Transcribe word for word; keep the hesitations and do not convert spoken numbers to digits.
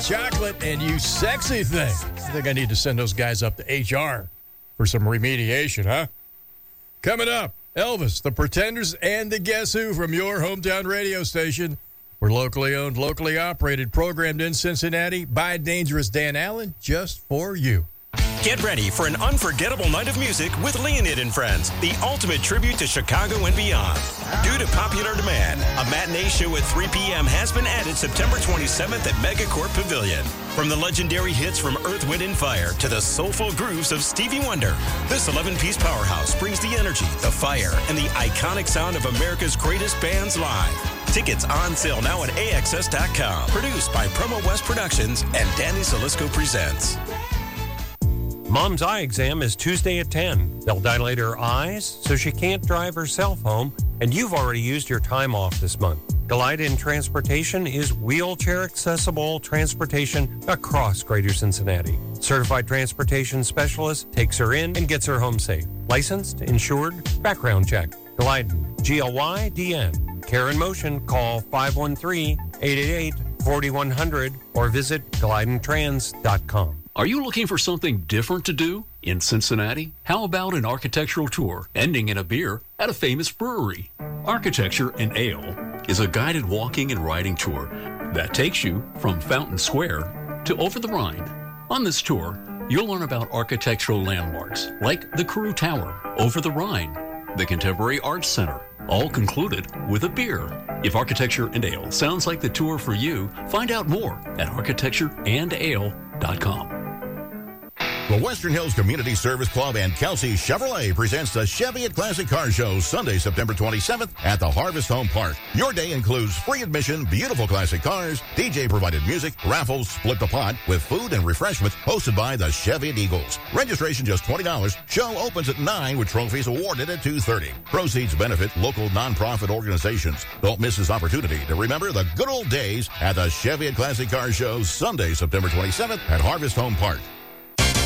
chocolate, and you sexy thing. I think I need to send those guys up to H R for some remediation, huh? Coming up, Elvis, the Pretenders, and the Guess Who from your hometown radio station. We're locally owned, locally operated, programmed in Cincinnati by Dangerous Dan Allen, just for you. Get ready for an unforgettable night of music with Leonid and Friends, the ultimate tribute to Chicago and beyond. Due to popular demand, a matinee show at three p.m. has been added September twenty-seventh at Megacorp Pavilion. From the legendary hits from Earth, Wind, and Fire to the soulful grooves of Stevie Wonder, this eleven-piece powerhouse brings the energy, the fire, and the iconic sound of America's greatest bands live. Tickets on sale now at A X S dot com. Produced by Promo West Productions and Danny Salisco Presents. Mom's eye exam is Tuesday at ten. They'll dilate her eyes so she can't drive herself home, and you've already used your time off this month. Glidin Transportation is wheelchair-accessible transportation across Greater Cincinnati. Certified transportation specialist takes her in and gets her home safe. Licensed, insured, background check. Glidin, G L Y D N. Care in Motion, call five one three, eight eight eight, four one zero zero or visit glidin trans dot com. Are you looking for something different to do in Cincinnati? How about an architectural tour ending in a beer at a famous brewery? Architecture and Ale is a guided walking and riding tour that takes you from Fountain Square to Over the Rhine. On this tour, you'll learn about architectural landmarks like the Carew Tower, Over the Rhine, the Contemporary Arts Center, all concluded with a beer. If Architecture and Ale sounds like the tour for you, find out more at architecture and ale dot com. The Western Hills Community Service Club and Kelsey Chevrolet presents the Chevy at Classic Car Show Sunday, September twenty-seventh at the Harvest Home Park. Your day includes free admission, beautiful classic cars, D J-provided music, raffles, split the pot with food and refreshments hosted by the Chevy at Eagles. Registration just twenty dollars. Show opens at nine with trophies awarded at two thirty. Proceeds benefit local nonprofit organizations. Don't miss this opportunity to remember the good old days at the Chevy at Classic Car Show Sunday, September twenty-seventh at Harvest Home Park.